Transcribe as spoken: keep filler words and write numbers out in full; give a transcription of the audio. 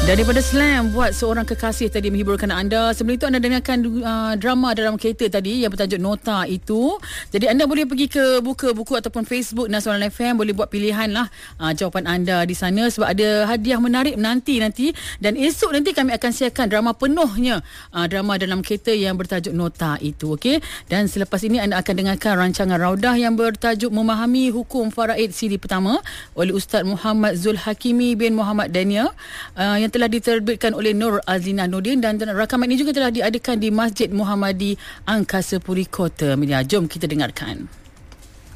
Daripada Slam buat seorang kekasih tadi menghiburkan anda. Sebelum itu anda dengarkan uh, drama dalam kereta tadi yang bertajuk Nota itu. Jadi anda boleh pergi ke buka buku ataupun Facebook Nasional F M, boleh buat pilihan lah uh, jawapan anda di sana sebab ada hadiah menarik menanti nanti. Dan esok nanti kami akan siarkan drama penuhnya, uh, drama dalam kereta yang bertajuk Nota itu. Okey. Dan selepas ini anda akan dengarkan rancangan Raudah yang bertajuk Memahami Hukum Faraid siri pertama oleh Ustaz Muhammad Zul Hakimi bin Muhammad Daniel, uh, yang telah diterbitkan oleh Nur Azlina Nordin, dan rakaman ini juga telah diadakan di Masjid Muhammadi Angkasa Puri Kota Media. Jom kita dengarkan.